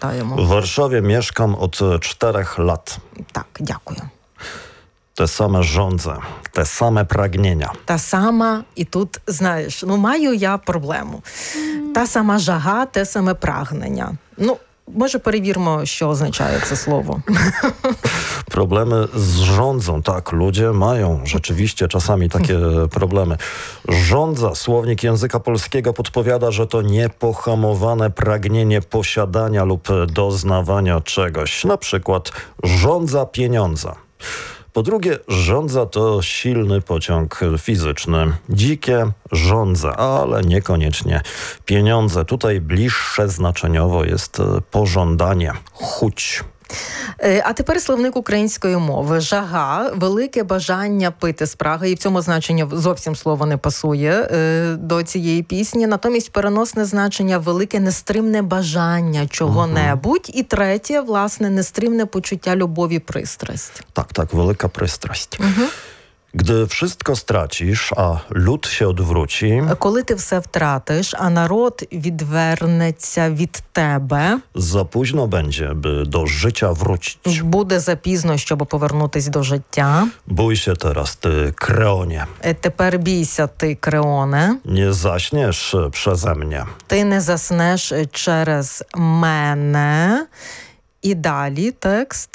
запитаємо. W Warszawie mieszkam od 4 lat. Так, дякую. Te same żądze, te same pragnienia. Та сама, і тут, знаєш, маю я проблему. Та сама жага, те саме прагнення. Може перевіримо, що означає це слово. Problemy z rządzą. Tak, ludzie mają rzeczywiście czasami takie problemy. Żądza, słownik języka polskiego podpowiada, że to niepohamowane pragnienie posiadania lub doznawania czegoś. Na przykład żądza pieniądza. Po drugie, żądza to silny pociąg fizyczny. Dzikie żądze, ale niekoniecznie pieniądze. Tutaj bliższe znaczeniowo jest pożądanie, chuć. А тепер словник української мови. Жага, велике бажання пити спраги, і в цьому значенні зовсім слово не пасує до цієї пісні. Натомість переносне значення велике нестримне бажання чого-небудь. І третє, власне, нестримне почуття любові, пристрасть. Tak, wielka prystraść. Gdy wszystko stracisz, a lud się odwróci, Коли ти все втратиш, а народ відвернеться від тебе, za późno będzie, by do życia wrócić. буде запізно, щоб повернутись до життя. Bój się teraz, ty Kreonie. Тепер бійся ти, Креоне. Nie zaśniesz przeze mnie. Ти не заснеш через мене. І далі текст.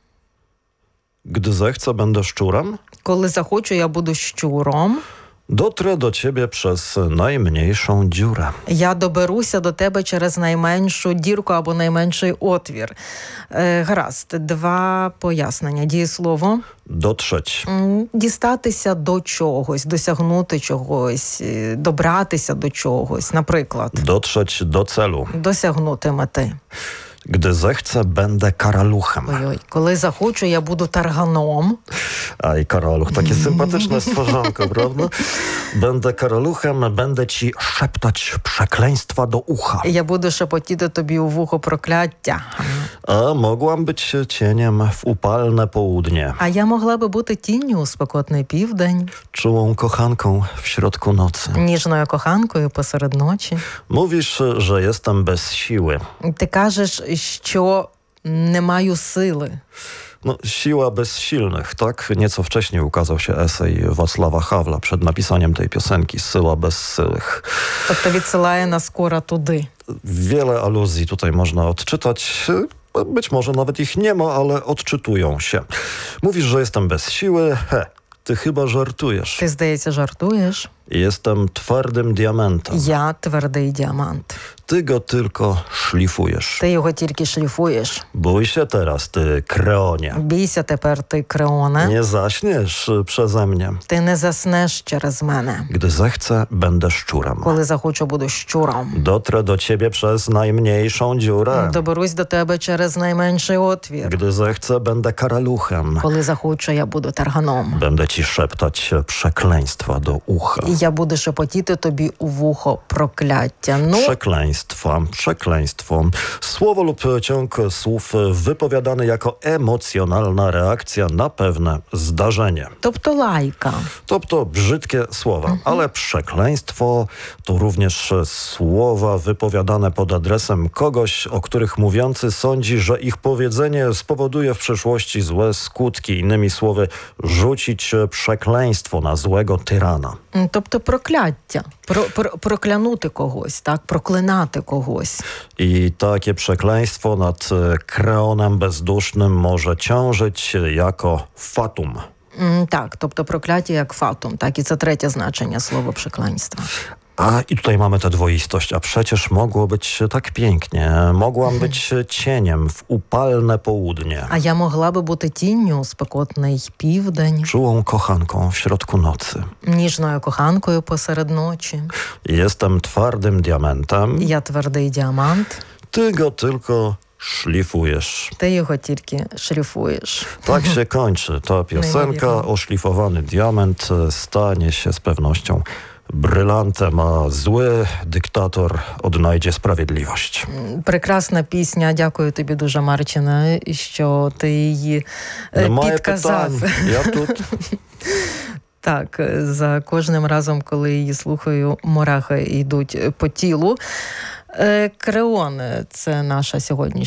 Gdy zechcę, będę szczurem. Коли захочу, я буду щуром. Dotrę do ciebie przez najmniejszą dziurę. Я доберуся до тебе через найменшу дірку або найменший отвір. Гаразд, два пояснення. Дієслово. Dotrzeć. Дістатися до чогось, досягнути чогось, добратися до чогось. Наприклад. Dotrzeć do celu. Dosięgnути мети. Gdy zechcę, będę karaluchem. Ой-ой. Коли захочу, я буду тарганом. Aj, karaluch, takie sympatyczne stworzonko, prawda? Będę karaluchem, będę ci szeptać przekleństwa do ucha. Я буду шепотіти тобі у вухо прокляття. A mogłam być cieniem w upalne południe. А я могла би бути тінню у спекотний південь, Czułą kochanką w środku nocy. ніжною коханкою посеред ночі. Mówisz, że jestem bez siły. Ти кажеш, що не маю сили. No, siła bez silnych, tak? Nieco wcześniej ukazał się esej Wacława Hawla przed napisaniem tej piosenki Syła bez syłych. Тобто відсилає нас скоро туди. Wiele aluzji tutaj można odczytać. Być może nawet ich nie ma, ale odczytują się. Mówisz, że jestem bez siły. Ty chyba żartujesz. Ти, здається, жартуєш. Jestem twardym diamentem. Я твердий діамант. Ty go tylko szlifujesz. Ти його тільки шліфуєш. Bój się teraz, ty Kreonie. Бійся tепер ти, Креоне. Nie zaśniesz przeze mnie. Ти не заснеш через мене. Gdy zechcę, będę szczurem. Коли захочу, буду щуром. Dotrę do ciebie przez najmniejszą dziurę. Доберусь до тебе через найменший отвір. Gdy zechcę, będę karaluchem. Коли захочу, я буду тарганом. Będę ci szeptać przekleństwa do ucha. І я буду шепотіти тобі у вухо прокляття. Przekleństwo. Słowo lub ciąg słów wypowiadany jako emocjonalna reakcja na pewne zdarzenie. Тобто лайка. To brzydkie słowa, ale przekleństwo to również słowa wypowiadane pod adresem kogoś, o których mówiący sądzi, że ich powiedzenie spowoduje w przyszłości złe skutki. Innymi słowy, rzucić przekleństwo na złego tyrana. Тобто прокляття. Проклянути когось, так? Проклинати когось. I takie przekleństwo nad Kreonem bezdusznym może ciążyć jako fatum. Так, тобто прокляття як фатум. Так, і це третє значення слова przekleństwa. I tutaj mamy tę dwoistość, a przecież mogło być tak pięknie. Mogłam być cieniem w upalne południe. А я могла би бути тінню у спекотний південь. Czułą kochanką w środku nocy. Ніжною коханкою посеред ночі. Jestem twardym diamentem. Я твердий діамант. Ty go tylko szlifujesz. Ти його тільки шліфуєш. Tak się kończy ta piosenka. Oszlifowany diament stanie się z pewnością brylantem, a zły dyktator odnajdzie sprawiedliwość. Прекрасна пісня. Дякую тобі дуже, Марчине, що ти її підказав. Я тут. Так, за кожним разом, коли її слухаю, мурахи йдуть по тілу. Креон – це наша сьогоднішня